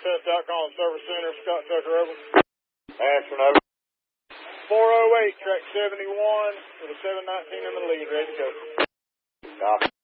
Test.com, Service Center, Scott Tucker, over. Ashland, over. 408, track 71, with a 719 in the lead, ready to go. Copy.